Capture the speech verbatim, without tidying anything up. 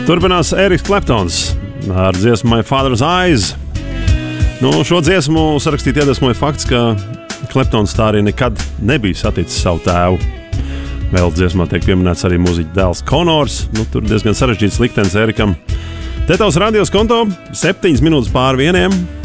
Turpinās Eriks Kleptons ar dziesmu My Father's Eyes. Nu, šo dziesmu sarakstīt iedvesmoja fakts, ka Kleptons tā arī nekad nebija saticis savu tēvu. Vēl dziesmā tiek pieminēts arī mūziķa dēls Konors. Nu, tur diezgan sarežģīts liktenis Erikam. Te tavs radios konto septiņas minūtes pār vieniem.